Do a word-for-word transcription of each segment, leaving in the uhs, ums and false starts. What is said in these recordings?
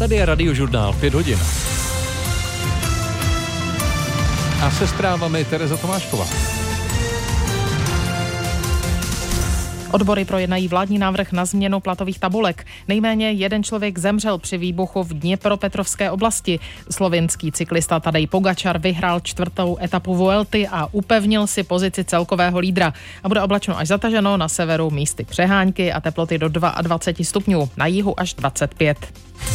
Tady je Radiožurnál pět hodin. A se zprávami Tereza Tomášková. Odbory projednají vládní návrh na změnu platových tabulek. Nejméně jeden člověk zemřel při výbuchu v Dněpropetrovské oblasti. Slovinský cyklista Tadej Pogačar vyhrál čtvrtou etapu Vuelty a upevnil si pozici celkového lídra. A bude oblačno až zataženo, na severu místy přehánky a teploty do dvacet dva stupňů, na jihu až dvacet pět.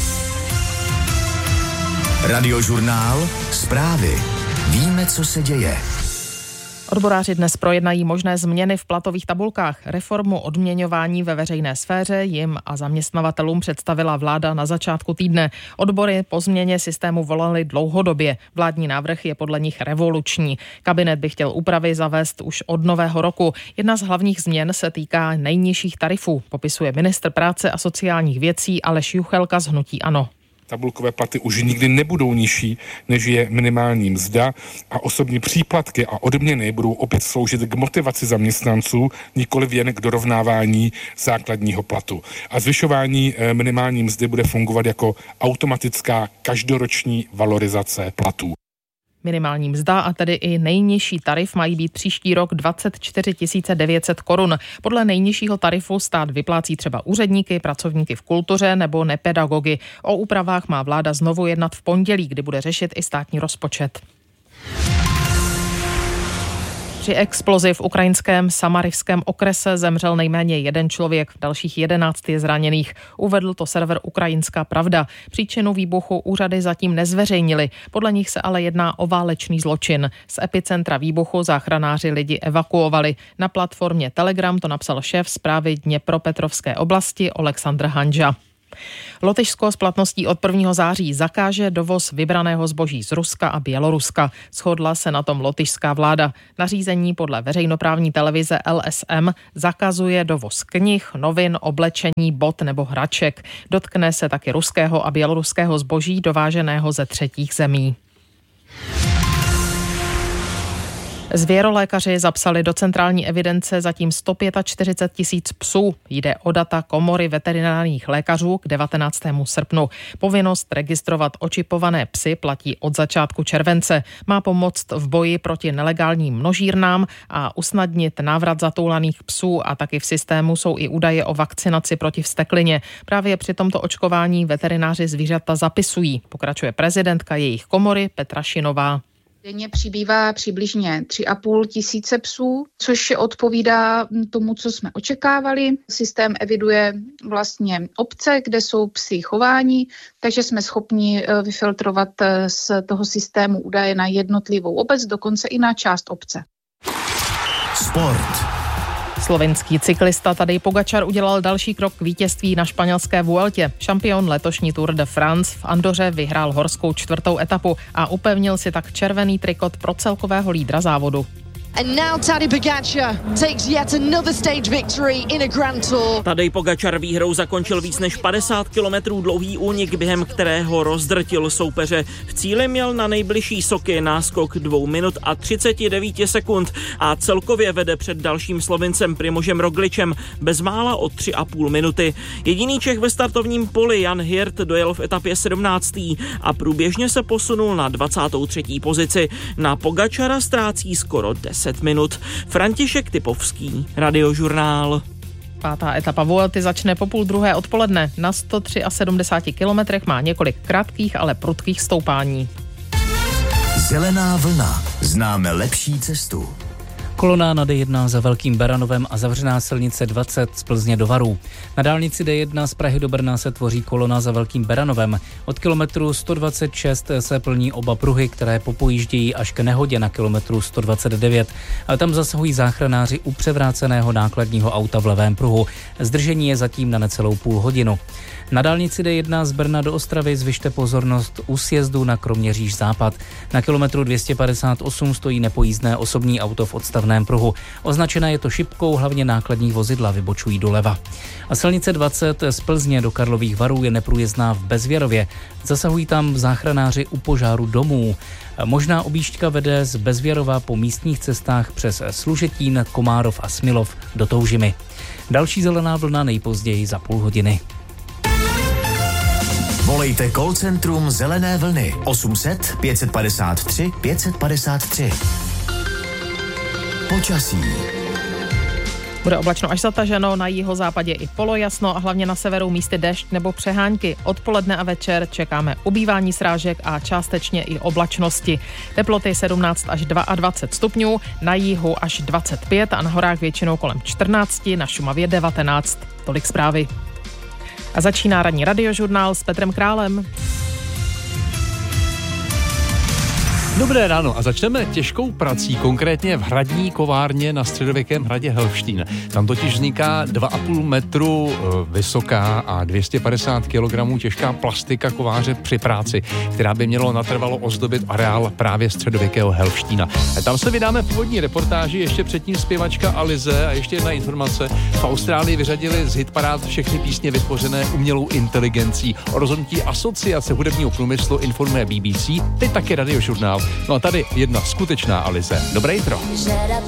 Radiožurnál, zprávy. Víme, co se děje. Odboráři dnes projednají možné změny v platových tabulkách. Reformu odměňování ve veřejné sféře jim a zaměstnavatelům představila vláda na začátku týdne. Odbory po změně systému volaly dlouhodobě. Vládní návrh je podle nich revoluční. Kabinet by chtěl úpravy zavést už od nového roku. Jedna z hlavních změn se týká nejnižších tarifů, popisuje ministr práce a sociálních věcí Aleš Juchelka z hnutí ANO. Tabulkové platy už nikdy nebudou nižší, než je minimální mzda a osobní příplatky a odměny budou opět sloužit k motivaci zaměstnanců, nikoliv jen k dorovnávání základního platu. A zvyšování minimální mzdy bude fungovat jako automatická každoroční valorizace platů. Minimální mzda a tedy i nejnižší tarif mají být příští rok dvacet čtyři tisíc devět set korun. Podle nejnižšího tarifu stát vyplácí třeba úředníky, pracovníky v kultuře nebo nepedagogy. O úpravách má vláda znovu jednat v pondělí, kdy bude řešit i státní rozpočet. Při explozi v ukrajinském Samaryském okrese zemřel nejméně jeden člověk, dalších jedenáct je zraněných. Uvedl to server Ukrajinská pravda. Příčinu výbuchu úřady zatím nezveřejnily. Podle nich se ale jedná o válečný zločin. Z epicentra výbuchu záchranáři lidi evakuovali. Na platformě Telegram to napsal šéf zprávy Dněpropetrovské oblasti Oleksandr Hanža. Lotyšsko s platností od prvního září zakáže dovoz vybraného zboží z Ruska a Běloruska. Shodla se na tom lotyšská vláda. Nařízení podle veřejnoprávní televize L S M zakazuje dovoz knih, novin, oblečení, bot nebo hraček. Dotkne se taky ruského a běloruského zboží dováženého ze třetích zemí. Zvěrolékaři zapsali do centrální evidence zatím sto čtyřicet pět tisíc psů. Jde o data Komory veterinárních lékařů k devatenáctému srpnu. Povinnost registrovat očipované psy platí od začátku července. Má pomoct v boji proti nelegálním množírnám a usnadnit návrat zatoulaných psů a taky v systému jsou i údaje o vakcinaci proti vzteklině. Právě při tomto očkování veterináři zvířata zapisují, pokračuje prezidentka jejich komory Petra Šinová. Denně přibývá přibližně tři a půl tisíce psů, což odpovídá tomu, co jsme očekávali. Systém eviduje vlastně obce, kde jsou psi chování, takže jsme schopni vyfiltrovat z toho systému údaje na jednotlivou obec, dokonce i na část obce. Sport. Slovenský cyklista Tadej Pogačar udělal další krok k vítězství na španělské Vueltě. Šampion letošní Tour de France v Andoře vyhrál horskou čtvrtou etapu a upevnil si tak červený trikot pro celkového lídra závodu. And now Tadej Pogačar takes yet another stage victory in a Grand Tour. Tadej Pogačar výhrou zakončil víc než padesát kilometrů dlouhý únik, během kterého rozdrtil soupeře. V cíli měl na nejbližší soky náskok dvou minut a třicet devět sekund a celkově vede před dalším Slovincem Primožem Rogličem bezmála o tři a půl minuty. Jediný Čech ve startovním poli Jan Hirt dojel v etapě sedmnáctý a průběžně se posunul na dvacátou třetí pozici. Na Pogačara ztrácí skoro deset minut. František Typovský, Radiožurnál. Pátá etapa Vuelty začne po půl druhé odpoledne. Na sto sedmdesát tři kilometrech má několik krátkých, ale prudkých stoupání. Zelená vlna. Známe lepší cestu. Kolona na D jedna za Velkým Beranovem a zavřená silnice dvacet z Plzně do Varů. Na dálnici D jedna z Prahy do Brna se tvoří kolona za Velkým Beranovem. Od kilometru sto dvacet šest se plní oba pruhy, které popojíždějí až k nehodě na kilometru sto dvacet devět. Ale tam zasahují záchranáři u převráceného nákladního auta v levém pruhu. Zdržení je zatím na necelou půl hodinu. Na dálnici D jedna z Brna do Ostravy zvyšte pozornost u sjezdu na Kroměříž západ. Na kilometru dvě stě padesát osm stojí nepojízdné osobní auto v odstavném pruhu. Označené je to šipkou, hlavně nákladní vozidla vybočují doleva. A silnice dvacet z Plzně do Karlových Varů je neprůjezdná v Bezvěrově. Zasahují tam záchranáři u požáru domů. Možná objížďka vede z Bezvěrova po místních cestách přes Služetín, Komárov a Smilov do Toužimy. Další zelená vlna nejpozději za půl hodiny. Volejte call centrum Zelené vlny osm set pět padesát tři pět padesát tři. Počasí. Bude oblačno až zataženo, na jihozápadě i polojasno a hlavně na severu místy déšť nebo přehánky. Odpoledne a večer čekáme ubývání srážek a částečně i oblačnosti. Teploty sedmnáct až dvacet dva stupňů, na jihu až dvacet pět a na horách většinou kolem čtrnáct, na Šumavě devatenáct. Tolik zprávy. A začíná ranní radiožurnál s Petrem Králem. Dobré ráno a začneme těžkou prací, konkrétně v hradní kovárně na středověkém hradě Helštín. Tam totiž vzniká dva a půl metru vysoká a dvě stě padesát kilogramů těžká plastika kováře při práci, která by mělo natrvalo ozdobit areál právě středověkého Helštína. A tam se vydáme v původní reportáži, ještě předtím zpěvačka Alize a ještě jedna informace. V Austrálii vyřadili z hitparád všechny písně vytvořené umělou inteligencí. O rozhodnutí Asociace hudebního průmyslu informuje B B C, teď taky radiožurnál. No a tady jedna skutečná Alize. Dobré jitro.